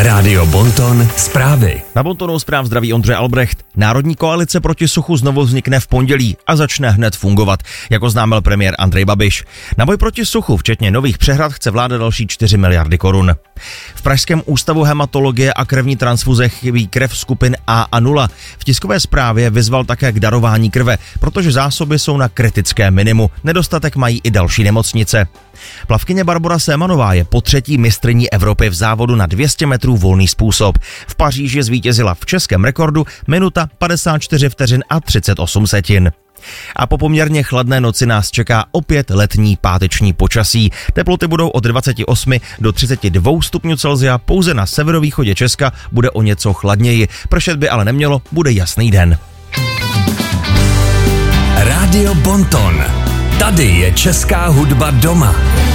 Rádio Bonton zprávy. Na Bontonu zpráv zdraví Ondřej Albrecht. Národní koalice proti suchu znovu vznikne v pondělí a začne hned fungovat, jak oznámil premiér Andrej Babiš. Na boj proti suchu, včetně nových přehrad, chce vláda další 4 miliardy korun. V Pražském ústavu hematologie a krevní transfuze chybí krev skupin A a 0. V tiskové zprávě vyzval také k darování krve, protože zásoby jsou na kritické minimu. Nedostatek mají i další nemocnice. Plavkyně Barbora Sémanová je potřetí mistryní Evropy v závodu na 200 metrů volný způsob. V Paříži zvítězila v českém rekordu minuta 54 vteřin a 38 setin. A po poměrně chladné noci nás čeká opět letní páteční počasí. Teploty budou od 28 do 32 stupňů Celsia, pouze na severovýchodě Česka bude o něco chladněji. Pršet by ale nemělo, bude jasný den. Rádio Bonton. Tady je česká hudba doma.